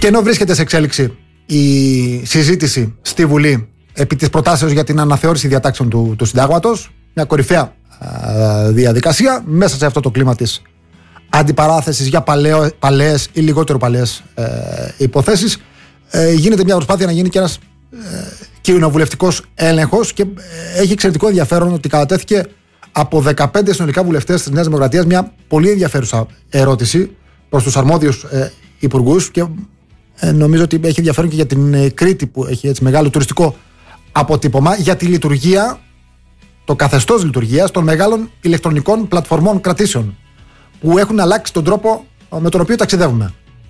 Και ενώ βρίσκεται σε εξέλιξη η συζήτηση στη Βουλή επί της προτάσεως για την αναθεώρηση διατάξεων του συντάγματος, μια κορυφαία διαδικασία, μέσα σε αυτό το κλίμα της αντιπαράθεσης για παλαιές ή λιγότερο παλαιές υποθέσεις, γίνεται μια προσπάθεια να γίνει και ένας κοινοβουλευτικός έλεγχος, και έχει εξαιρετικό ενδιαφέρον ότι κατατέθηκε από 15 συνολικά βουλευτές της Νέας Δημοκρατίας μια πολύ ενδιαφέρουσα ερώτηση προς τους αρμόδιους υπουργούς, και νομίζω ότι έχει ενδιαφέρον και για την Κρήτη, που έχει έτσι μεγάλο τουριστικό αποτύπωμα, για τη λειτουργία, το καθεστώς λειτουργίας των μεγάλων ηλεκτρονικών πλατφορμών κρατήσεων που έχουν αλλάξει τον τρόπο με τον οποίο ταξιδεύουμε.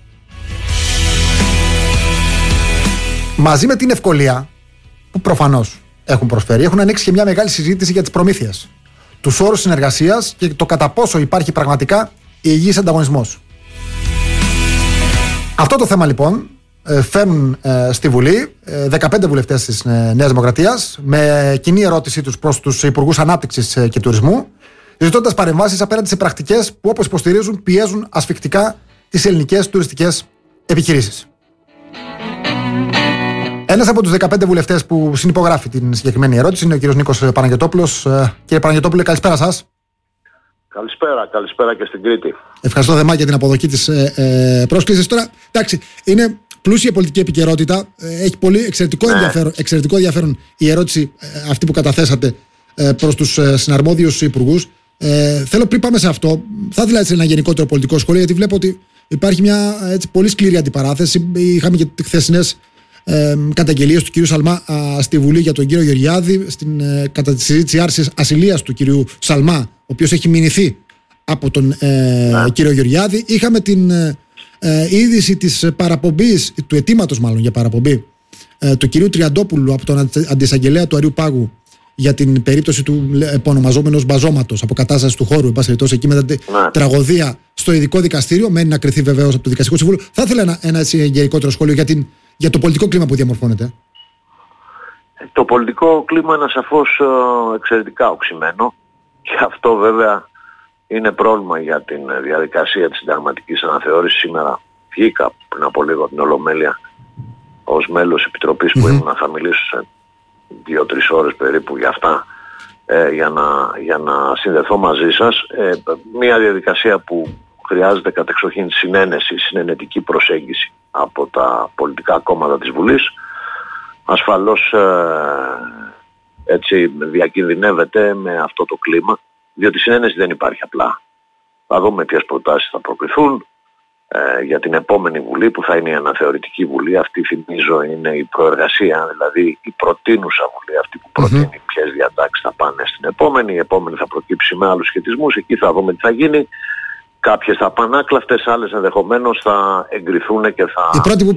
Μαζί με την ευκολία που προφανώς έχουν προσφέρει, έχουν ανοίξει και μια μεγάλη συζήτηση για τις προμήθειες, τους όρους συνεργασίας και το κατά πόσο υπάρχει πραγματικά υγιής ανταγωνισμός. Αυτό το θέμα λοιπόν φέρνουν στη Βουλή 15 βουλευτές της Νέας Δημοκρατίας, με κοινή ερώτησή τους προς τους Υπουργούς Ανάπτυξης και Τουρισμού, ζητώντας παρεμβάσεις απέναντι σε πρακτικές που, όπως υποστηρίζουν, πιέζουν ασφικτικά τις ελληνικές τουριστικές επιχειρήσεις. Ένας από τους 15 βουλευτές που συνυπογράφει την συγκεκριμένη ερώτηση είναι ο κύριος Νίκος Παναγιωτόπουλος. Κύριε Παναγιωτόπουλε, καλησπέρα σας. Καλησπέρα και στην Κρήτη. Ευχαριστώ Δεμά για την αποδοχή της πρόσκλησης. Τώρα, εντάξει, είναι πλούσια πολιτική επικαιρότητα. Έχει πολύ εξαιρετικό ενδιαφέρον η ερώτηση αυτή που καταθέσατε προς τους συναρμόδιους υπουργούς. Θέλω, πριν πάμε σε αυτό, θα ήθελα έτσι ένα γενικότερο πολιτικό σχόλιο, γιατί βλέπω ότι υπάρχει μια έτσι πολύ σκληρή αντιπαράθεση. Είχαμε και χθεσινές καταγγελίες του κυρίου Σαλμά στη Βουλή για τον κύριο Γεωργιάδη, κατά τη συζήτηση άρσης ασυλίας του κυρίου Σαλμά, ο οποίος έχει μηνυθεί από τον κύριο Γεωργιάδη. Είχαμε την είδηση της παραπομπής, του αιτήματος μάλλον για παραπομπή, του κυρίου Τριαντόπουλου από τον αντισαγγελέα του Αριού Πάγου για την περίπτωση του επωνομαζόμενος μπαζώματος, αποκατάσταση του χώρου, εκεί μετά την τραγωδία στο ειδικό δικαστήριο. Μένει να κριθεί βεβαίως από το Δικαστικό Συμβούλιο. Θα ήθελα ένα γενικότερο σχόλιο για το πολιτικό κλίμα που διαμορφώνεται. Το πολιτικό κλίμα είναι σαφώς εξαιρετικά οξυμένο, και αυτό βέβαια είναι πρόβλημα για την διαδικασία της συνταγματικής αναθεώρησης. Σήμερα βγήκα πριν από λίγο την Ολομέλεια ως μέλος επιτροπής που ήμουν, θα μιλήσω σε 2-3 ώρες περίπου για αυτά, για να συνδεθώ μαζί σας. Μια διαδικασία που χρειάζεται κατεξοχήν συνένεση, συνενετική προσέγγιση από τα πολιτικά κόμματα της Βουλής. Ασφαλώς έτσι διακινδυνεύεται με αυτό το κλίμα, διότι συνένεση δεν υπάρχει απλά. Θα δούμε ποιες προτάσεις θα προκριθούν για την επόμενη Βουλή, που θα είναι η αναθεωρητική Βουλή. Αυτή, θυμίζω, είναι η προεργασία, δηλαδή η προτείνουσα Βουλή, αυτή που προτείνει ποιες διατάξεις θα πάνε στην επόμενη. Η επόμενη θα προκύψει με άλλους σχετισμούς, εκεί θα δούμε τι θα γίνει. Κάποιες θα πάνε άκλαυτες, άλλες ενδεχομένως θα εγκριθούν και θα... Η πρώτη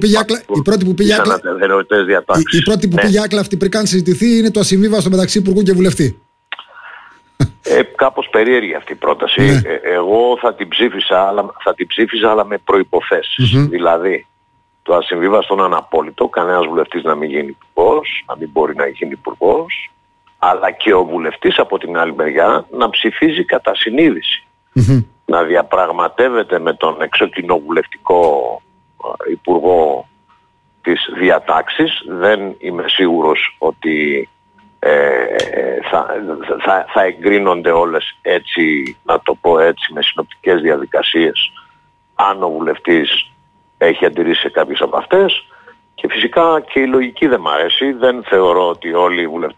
που πήγε άκλαυτη πριν καν συζητηθεί είναι το ασυμβίβαστο μεταξύ υπουργού και βουλευτή. Κάπως περίεργη αυτή η πρόταση. Εγώ θα την ψήφιζα, αλλά με προϋποθέσεις. Δηλαδή, το ασυμβίβαστο είναι αναπόλυτο, κανένας βουλευτής να μην γίνει υπουργός, να μην μπορεί να γίνει υπουργός, αλλά και ο βουλευτής από την άλλη μεριά να ψηφίζει κατά συνείδηση. Να διαπραγματεύεται με τον εξοκοινοβουλευτικό υπουργό της διατάξης. Δεν είμαι σίγουρος ότι θα εγκρίνονται όλες έτσι, να το πω έτσι, με συνοπτικές διαδικασίες, αν ο βουλευτής έχει αντιρρήσει σε κάποιες από αυτές. Και φυσικά και η λογική δεν μ' αρέσει. Δεν θεωρώ ότι όλοι οι βουλευτές